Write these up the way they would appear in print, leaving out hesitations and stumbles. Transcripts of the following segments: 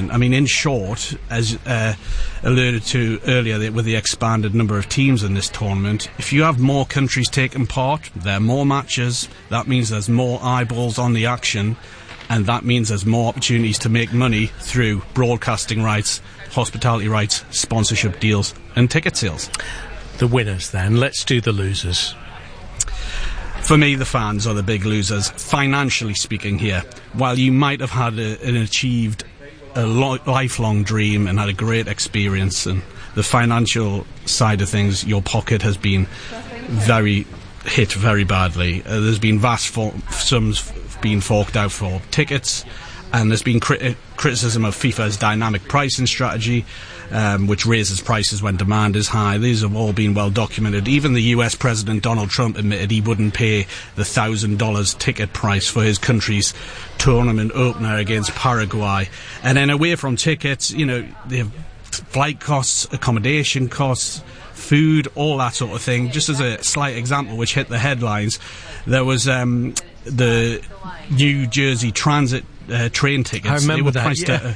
tournament. I mean, in short, as alluded to earlier, with the expanded number of teams in this tournament, if you have more countries taking part, there are more matches. That means there's more eyeballs on the action, and that means there's more opportunities to make money through broadcasting rights, hospitality rights, sponsorship deals, and ticket sales. The winners, then. Let's do the losers. For me, the fans are the big losers, financially speaking here. While you might have had achieved a lifelong dream and had a great experience, and the financial side of things, your pocket has been hit very badly. There's been vast sums being forked out for tickets, and there's been criticism of FIFA's dynamic pricing strategy, which raises prices when demand is high. These have all been well documented. Even the US President Donald Trump admitted he wouldn't pay the $1,000 ticket price for his country's tournament opener against Paraguay. And then away from tickets, they have flight costs, accommodation costs, food, all that sort of thing. Just as a slight example which hit the headlines, there was the New Jersey Transit train tickets. I remember they were that, priced at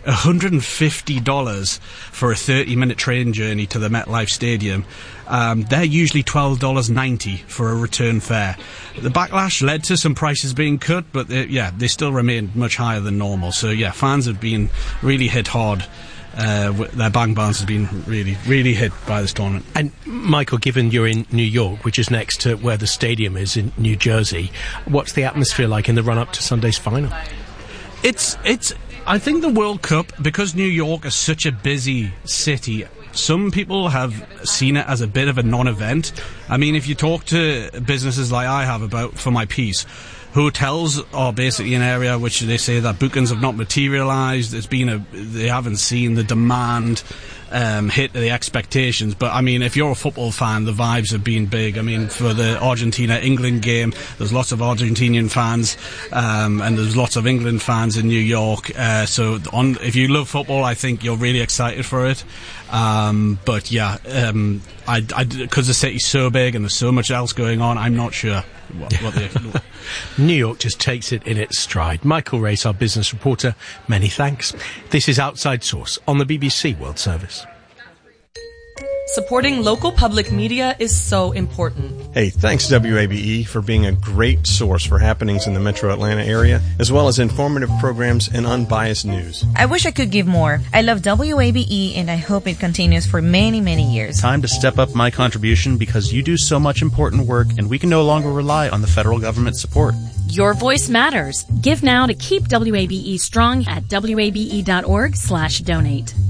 $150 for a 30-minute train journey to the MetLife Stadium. They're usually $12.90 for a return fare. The backlash led to some prices being cut, but they still remain much higher than normal. So fans have been really hit hard. Their bank balance has been really, really hit by this tournament. And Michael, given you're in New York, which is next to where the stadium is in New Jersey, what's the atmosphere like in the run-up to Sunday's final? I think the World Cup, because New York is such a busy city, some people have seen it as a bit of a non-event. I mean, if you talk to businesses like I have for my piece, hotels are basically an area which they say that bookings have not materialised. They haven't seen the demand hit the expectations. But I mean, if you're a football fan, the vibes have been big. I mean, for the Argentina-England game, there's lots of Argentinian fans, and there's lots of England fans in New York. If you love football, I think you're really excited for it. Because the city's so big and there's so much else going on, I'm not sure what New York just takes it in its stride. Michael Race, our business reporter, many thanks. This is Outside Source on the BBC World Service. Supporting local public media is so important. Hey, thanks WABE for being a great source for happenings in the metro Atlanta area, as well as informative programs and unbiased news. I wish I could give more. I love WABE and I hope it continues for many, many years. Time to step up my contribution because you do so much important work and we can no longer rely on the federal government's support. Your voice matters. Give now to keep WABE strong at wabe.org/donate.